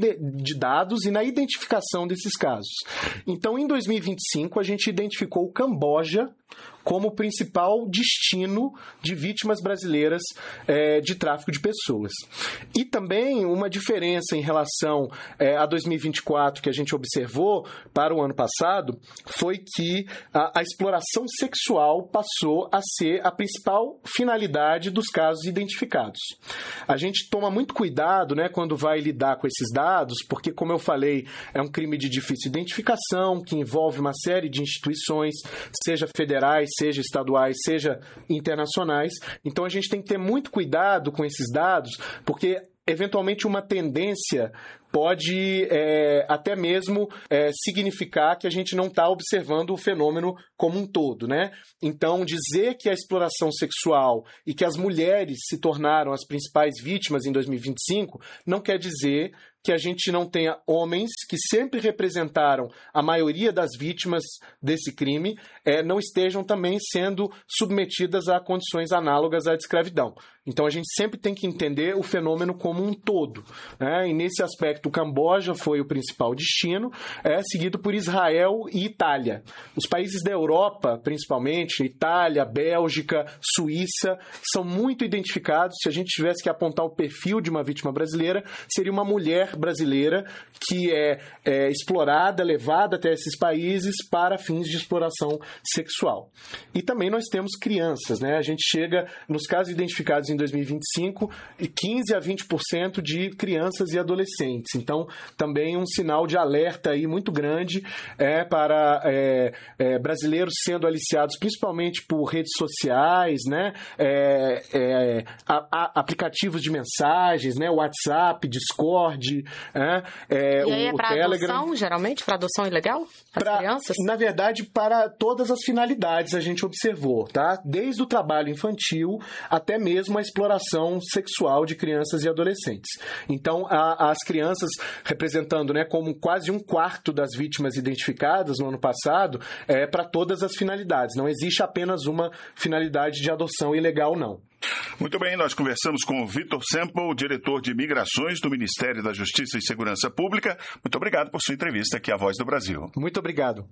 de dados e na identificação desses casos. Então, em 2025, a gente identificou o Camboja como principal destino de vítimas brasileiras de tráfico de pessoas. E também uma diferença em relação a 2024 que a gente observou para o ano passado foi que a exploração sexual passou a ser a principal finalidade dos casos identificados. A gente toma muito cuidado, né, quando vai lidar com esses dados, porque, como eu falei, é um crime de difícil identificação, que envolve uma série de instituições, seja federais, seja estaduais, seja internacionais. Então a gente tem que ter muito cuidado com esses dados, porque eventualmente uma tendência pode até mesmo significar que a gente não está observando o fenômeno como um todo, né? Então, dizer que a exploração sexual e que as mulheres se tornaram as principais vítimas em 2025 não quer dizer que a gente não tenha homens que sempre representaram a maioria das vítimas desse crime, não estejam também sendo submetidas a condições análogas à de escravidão. Então, a gente sempre tem que entender o fenômeno como um todo, né? E nesse aspecto, o Camboja foi o principal destino, seguido por Israel e Itália. Os países da Europa, principalmente, Itália, Bélgica, Suíça, são muito identificados. Se a gente tivesse que apontar o perfil de uma vítima brasileira, seria uma mulher brasileira que é explorada, levada até esses países para fins de exploração sexual. E também nós temos crianças, né? A gente chega, nos casos identificados em 2025, 15% a 20% de crianças e adolescentes. Então, também um sinal de alerta aí muito grande para brasileiros sendo aliciados principalmente por redes sociais, né? Aplicativos de mensagens, né? WhatsApp, Discord, e aí o para Telegram. adoção, geralmente? Para adoção ilegal? As crianças? Na verdade, para todas as finalidades a gente observou, tá? Desde o trabalho infantil até mesmo a exploração sexual de crianças e adolescentes. Então, as crianças representando, né, como quase 1/4 das vítimas identificadas no ano passado, para todas as finalidades. Não existe apenas uma finalidade de adoção ilegal, não. Muito bem, nós conversamos com o Vitor Semple, diretor de Migrações do Ministério da Justiça e Segurança Pública. Muito obrigado por sua entrevista aqui à Voz do Brasil. Muito obrigado.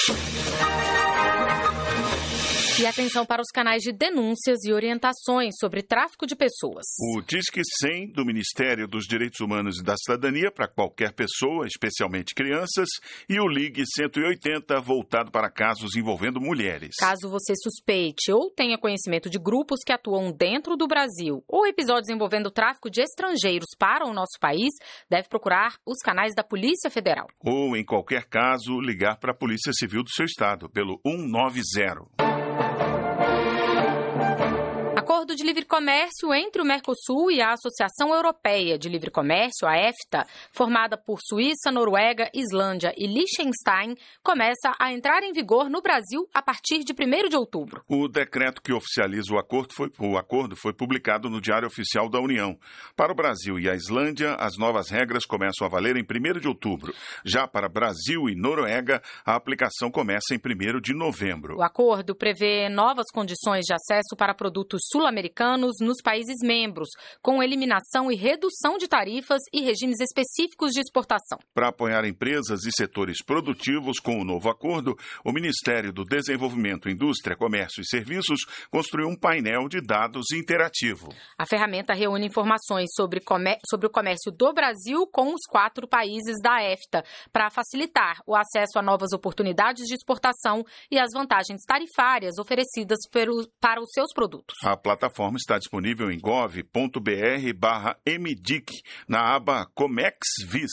E atenção para os canais de denúncias e orientações sobre tráfico de pessoas. O Disque 100 do Ministério dos Direitos Humanos e da Cidadania para qualquer pessoa, especialmente crianças, e o Ligue 180 voltado para casos envolvendo mulheres. Caso você suspeite ou tenha conhecimento de grupos que atuam dentro do Brasil ou episódios envolvendo tráfico de estrangeiros para o nosso país, deve procurar os canais da Polícia Federal. Ou, em qualquer caso, ligar para a Polícia Civil do seu estado, pelo 190. Acordo de livre comércio entre o Mercosul e a Associação Europeia de Livre Comércio, a EFTA, formada por Suíça, Noruega, Islândia e Liechtenstein, começa a entrar em vigor no Brasil a partir de 1º de outubro. O decreto que oficializa o acordo foi publicado no Diário Oficial da União. Para o Brasil e a Islândia, as novas regras começam a valer em 1º de outubro. Já para Brasil e Noruega, a aplicação começa em 1º de novembro. O acordo prevê novas condições de acesso para produtos sul-americanos nos países membros, com eliminação e redução de tarifas e regimes específicos de exportação. Para apoiar empresas e setores produtivos com o novo acordo, o Ministério do Desenvolvimento, Indústria, Comércio e Serviços construiu um painel de dados interativo. A ferramenta reúne informações sobre o comércio do Brasil com os 4 países da EFTA, para facilitar o acesso a novas oportunidades de exportação e as vantagens tarifárias oferecidas para os seus produtos. A plataforma está disponível em gov.br/MDIC, na aba Comex Vis.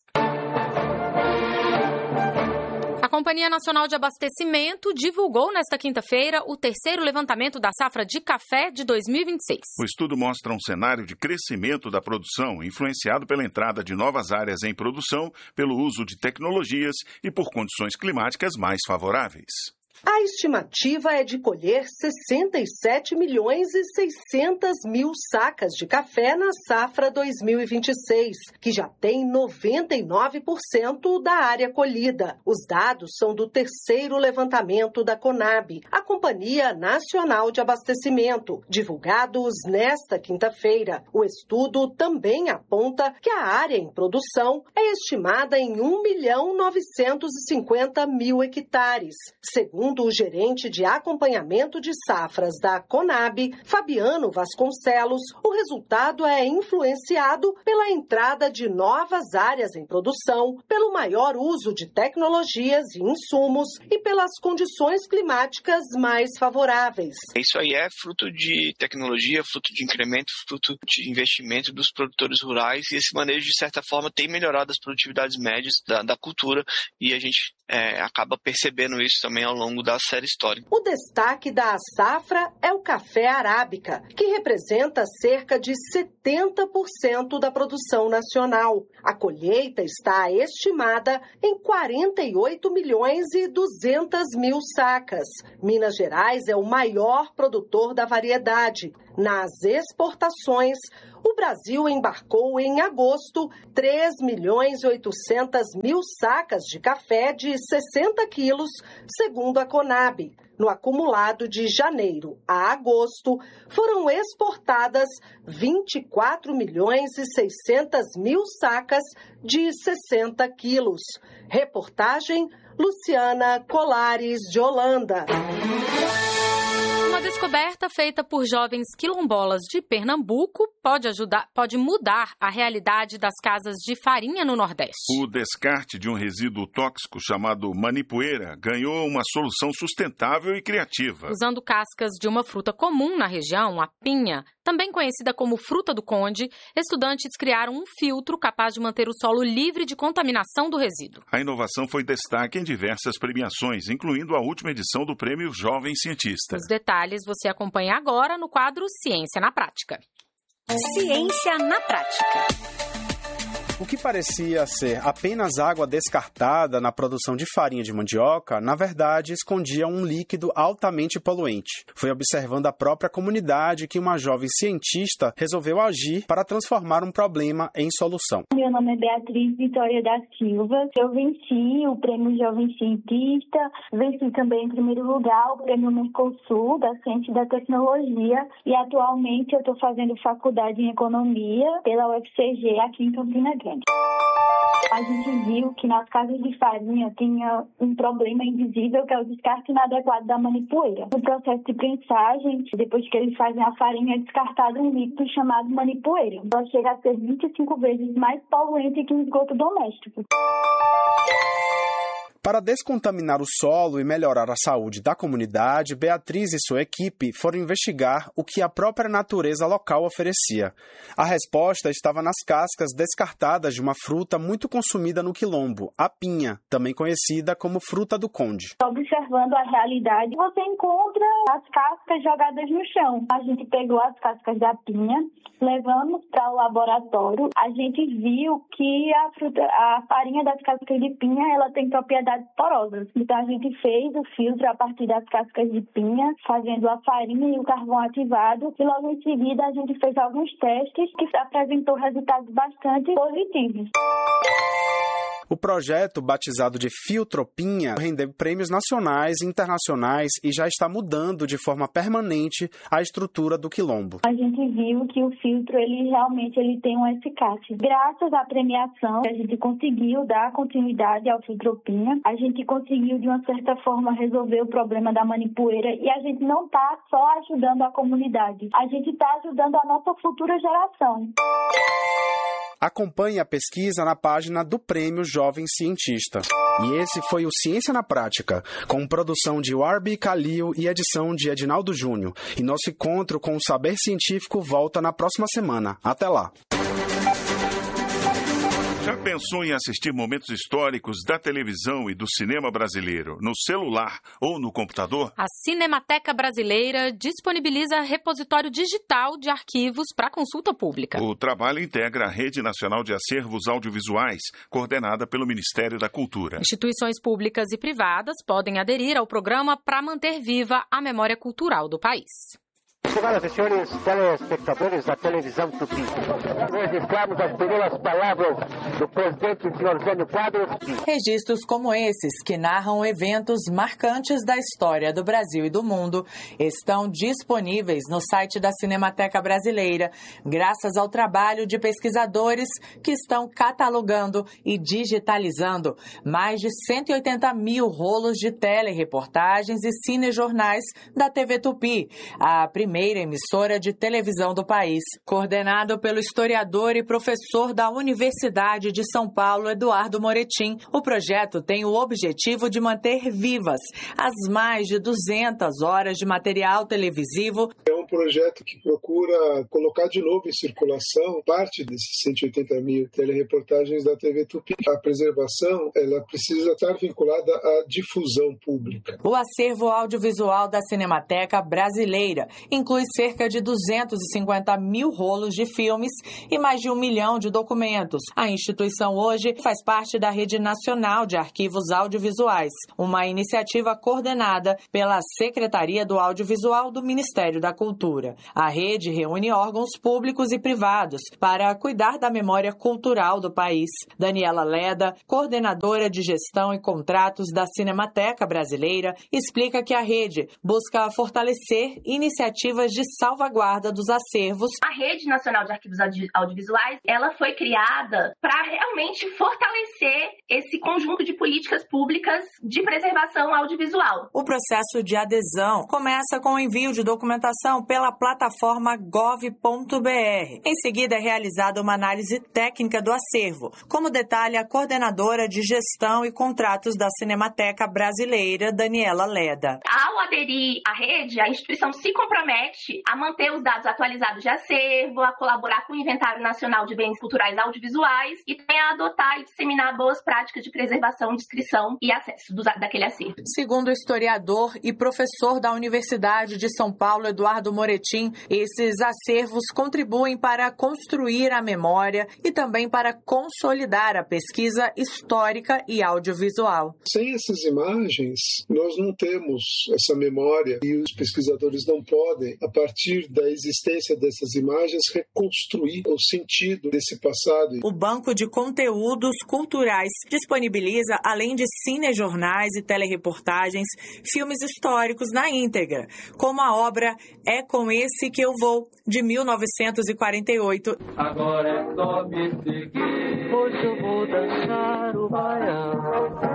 A Companhia Nacional de Abastecimento divulgou nesta quinta-feira o 3º levantamento da safra de café de 2026. O estudo mostra um cenário de crescimento da produção, influenciado pela entrada de novas áreas em produção, pelo uso de tecnologias e por condições climáticas mais favoráveis. A estimativa é de colher 67 milhões e 600 mil sacas de café na safra 2026, que já tem 99% da área colhida. Os dados são do 3º levantamento da Conab, a Companhia Nacional de Abastecimento, divulgados nesta quinta-feira. O estudo também aponta que a área em produção é estimada em 1.950.000 hectares. Segundo Segundo o gerente de acompanhamento de safras da Conab, Fabiano Vasconcelos, o resultado é influenciado pela entrada de novas áreas em produção, pelo maior uso de tecnologias e insumos e pelas condições climáticas mais favoráveis. Isso aí é fruto de tecnologia, fruto de incremento, fruto de investimento dos produtores rurais, e esse manejo, de certa forma, tem melhorado as produtividades médias da cultura, e a gente acaba percebendo isso também ao longo da série histórica. O destaque da safra é o café arábica, que representa cerca de 70% da produção nacional. A colheita está estimada em 48 milhões e 200 mil sacas. Minas Gerais é o maior produtor da variedade. Nas exportações, o Brasil embarcou em agosto 3 milhões e 800 mil sacas de café de 60 quilos, segundo a Conab. No acumulado de janeiro a agosto, foram exportadas 24 milhões e 600 mil sacas de 60 quilos. Reportagem Luciana Colares, de Holanda. Uma descoberta feita por jovens quilombolas de Pernambuco pode mudar a realidade das casas de farinha no Nordeste. O descarte de um resíduo tóxico chamado manipoeira ganhou uma solução sustentável e criativa. Usando cascas de uma fruta comum na região, a pinha, também conhecida como fruta do conde, estudantes criaram um filtro capaz de manter o solo livre de contaminação do resíduo. A inovação foi destaque em diversas premiações, incluindo a última edição do Prêmio Jovem Cientista. Os detalhes você acompanha agora no quadro Ciência na Prática. Ciência na Prática. O que parecia ser apenas água descartada na produção de farinha de mandioca, na verdade, escondia um líquido altamente poluente. Foi observando a própria comunidade que uma jovem cientista resolveu agir para transformar um problema em solução. Meu nome é Beatriz Vitória da Silva. Eu venci o Prêmio Jovem Cientista, venci também em primeiro lugar o Prêmio Mercosul da Ciência e da Tecnologia, e atualmente eu estou fazendo faculdade em Economia pela UFCG aqui em Campina Grande. A gente viu que nas casas de farinha tinha um problema invisível, que é o descarte inadequado da manipoeira. No processo de prensagem, depois que eles fazem a farinha, é descartado um líquido chamado manipoeira. Ela chega a ser 25 vezes mais poluente que o esgoto doméstico. Para descontaminar o solo e melhorar a saúde da comunidade, Beatriz e sua equipe foram investigar o que a própria natureza local oferecia. A resposta estava nas cascas descartadas de uma fruta muito consumida no quilombo, a pinha, também conhecida como fruta do conde. Observando a realidade, você encontra as cascas jogadas no chão. A gente pegou as cascas da pinha, levamos para o laboratório. A gente viu que a farinha das cascas de pinha, ela tem propriedades porosas. Então a gente fez o filtro a partir das cascas de pinha, fazendo a farinha e o carvão ativado, e logo em seguida a gente fez alguns testes que apresentou resultados bastante positivos. O projeto, batizado de Filtropinha, rendeu prêmios nacionais e internacionais e já está mudando de forma permanente a estrutura do quilombo. A gente viu que o filtro, ele realmente tem uma eficácia. Graças à premiação, a gente conseguiu dar continuidade ao Filtropinha. A gente conseguiu, de uma certa forma, resolver o problema da manipoeira, e a gente não está só ajudando a comunidade, a gente está ajudando a nossa futura geração. Acompanhe a pesquisa na página do Prêmio Jovem Cientista. E esse foi o Ciência na Prática, com produção de Warby Kalil e edição de Edinaldo Júnior. E nosso encontro com o saber científico volta na próxima semana. Até lá! Já pensou em assistir momentos históricos da televisão e do cinema brasileiro no celular ou no computador? A Cinemateca Brasileira disponibiliza repositório digital de arquivos para consulta pública. O trabalho integra a Rede Nacional de Acervos Audiovisuais, coordenada pelo Ministério da Cultura. Instituições públicas e privadas podem aderir ao programa para manter viva a memória cultural do país. Senhoras e senhores telespectadores da televisão Tupi, registramos as primeiras palavras do presidente senhor Jânio Quadros. Registros como esses, que narram eventos marcantes da história do Brasil e do mundo, estão disponíveis no site da Cinemateca Brasileira, graças ao trabalho de pesquisadores que estão catalogando e digitalizando mais de 180 mil rolos de telereportagens e cinejornais da TV Tupi, a primeira emissora de televisão do país. Coordenado pelo historiador e professor da Universidade de São Paulo, Eduardo Moretim, o projeto tem o objetivo de manter vivas as mais de 200 horas de material televisivo. É um projeto que procura colocar de novo em circulação parte desses 180 mil telereportagens da TV Tupi. A preservação, ela precisa estar vinculada à difusão pública. O acervo audiovisual da Cinemateca Brasileira inclui cerca de 250 mil rolos de filmes e mais de 1 milhão de documentos. A instituição hoje faz parte da Rede Nacional de Arquivos Audiovisuais, uma iniciativa coordenada pela Secretaria do Audiovisual do Ministério da Cultura. A rede reúne órgãos públicos e privados para cuidar da memória cultural do país. Daniela Leda, coordenadora de gestão e contratos da Cinemateca Brasileira, explica que a rede busca fortalecer iniciativas de salvaguarda dos acervos. A Rede Nacional de Arquivos Audiovisuais, ela foi criada para realmente fortalecer esse conjunto de políticas públicas de preservação audiovisual. O processo de adesão começa com o envio de documentação pela plataforma gov.br. Em seguida é realizada uma análise técnica do acervo, como detalha a coordenadora de gestão e contratos da Cinemateca Brasileira, Daniela Leda. Ao aderir à rede, a instituição se compromete a manter os dados atualizados de acervo, a colaborar com o Inventário Nacional de Bens Culturais Audiovisuais e também a adotar e disseminar boas práticas de preservação, descrição e acesso daquele acervo. Segundo o historiador e professor da Universidade de São Paulo, Eduardo Moretim, esses acervos contribuem para construir a memória e também para consolidar a pesquisa histórica e audiovisual. Sem essas imagens, nós não temos essa memória e os pesquisadores não podem, a partir da existência dessas imagens, reconstruir o sentido desse passado. O Banco de Conteúdos Culturais disponibiliza, além de cinejornais e telereportagens, filmes históricos na íntegra, como a obra É Com Esse Que Eu Vou, de 1948. Agora é só me seguir, hoje eu vou dançar o baião.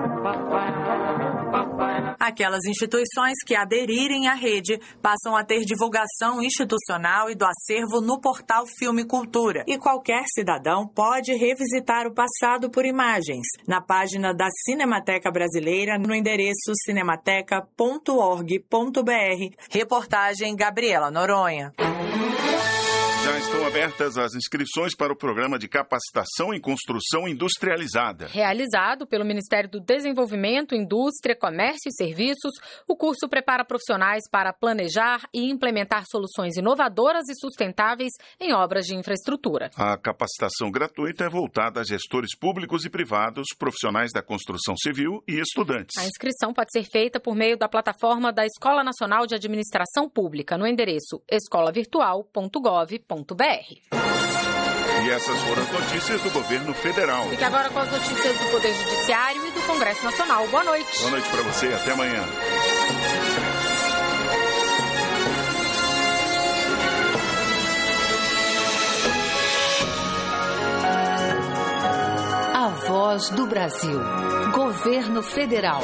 Aquelas instituições que aderirem à rede passam a ter divulgação institucional e do acervo no portal Filme Cultura. E qualquer cidadão pode revisitar o passado por imagens na página da Cinemateca Brasileira no endereço cinemateca.org.br. Reportagem Gabriela Noronha. Já estão abertas as inscrições para o programa de capacitação em construção industrializada. Realizado pelo Ministério do Desenvolvimento, Indústria, Comércio e Serviços, o curso prepara profissionais para planejar e implementar soluções inovadoras e sustentáveis em obras de infraestrutura. A capacitação gratuita é voltada a gestores públicos e privados, profissionais da construção civil e estudantes. A inscrição pode ser feita por meio da plataforma da Escola Nacional de Administração Pública, no endereço escolavirtual.gov.br. E essas foram as notícias do governo federal. Fique agora com as notícias do Poder Judiciário e do Congresso Nacional. Boa noite. Boa noite para você. Até amanhã. A Voz do Brasil. Governo Federal.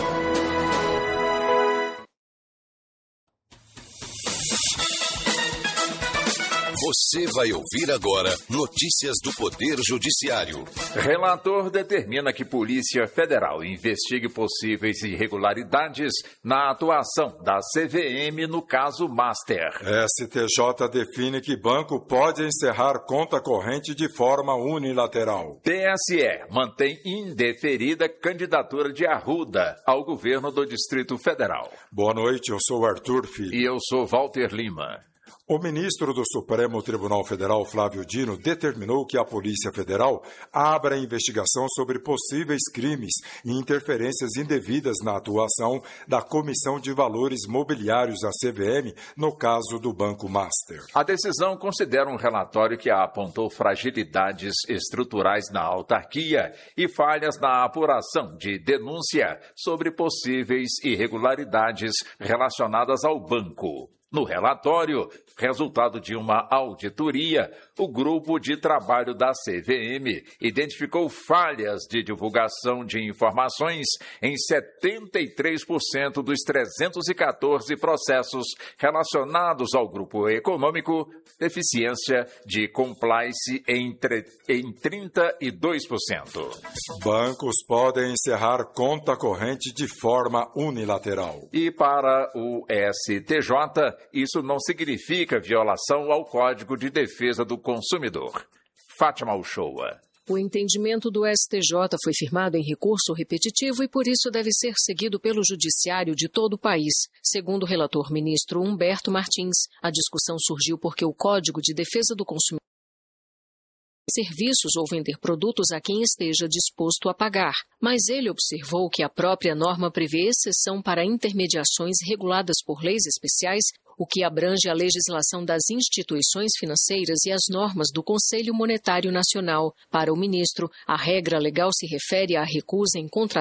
Você vai ouvir agora notícias do Poder Judiciário. Relator determina que Polícia Federal investigue possíveis irregularidades na atuação da CVM no caso Master. STJ define que banco pode encerrar conta corrente de forma unilateral. TSE mantém indeferida candidatura de Arruda ao governo do Distrito Federal. Boa noite, eu sou Arthur Filho. E eu sou Walter Lima. O ministro do Supremo Tribunal Federal, Flávio Dino, determinou que a Polícia Federal abra investigação sobre possíveis crimes e interferências indevidas na atuação da Comissão de Valores Mobiliários, a CVM, no caso do Banco Master. A decisão considera um relatório que apontou fragilidades estruturais na autarquia e falhas na apuração de denúncia sobre possíveis irregularidades relacionadas ao banco. No relatório, resultado de uma auditoria, o grupo de trabalho da CVM identificou falhas de divulgação de informações em 73% dos 314 processos relacionados ao grupo econômico, deficiência de compliance em 32%. Bancos podem encerrar conta corrente de forma unilateral. E para o STJ, isso não significa violação ao Código de Defesa do Consumidor. Fátima Uchoa. O entendimento do STJ foi firmado em recurso repetitivo e por isso deve ser seguido pelo judiciário de todo o país. Segundo o relator ministro Humberto Martins, a discussão surgiu porque o Código de Defesa do Consumidor serviços ou vender produtos a quem esteja disposto a pagar. Mas ele observou que a própria norma prevê exceção para intermediações reguladas por leis especiais, o que abrange a legislação das instituições financeiras e as normas do Conselho Monetário Nacional. Para o ministro, a regra legal se refere à recusa em contratar